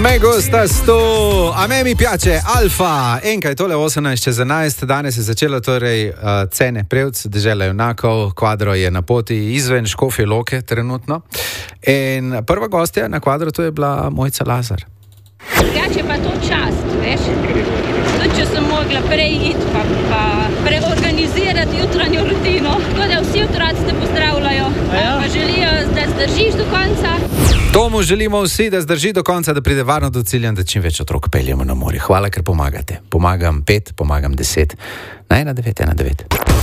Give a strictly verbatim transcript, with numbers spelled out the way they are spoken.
Me gustas tu, a me mi piace, Alfa. Enkaj, tole osemnajst čez enajst, danes je začelo torej uh, Cene Prevc, dežela junakov, kvadro je na poti izven Škofje Loke trenutno. In prva gostja na kvadru to je bila Mojca Lazar. Drugače pa to čast, veš. Tudi če sem mogla prej iti, pa, pa preorganizirati jutranjo rutino. Tako da vsi otroci te pozdravljajo, ja. Pa želijo, da zdržiš do konca. Tomu želimo vsi, da zdrži do konca, da pride varno do cilja, da čim več otrok peljemo na morje. Hvala, ker pomagate. Pomagam pet, pomagam deset. Na ena devet, ena devet.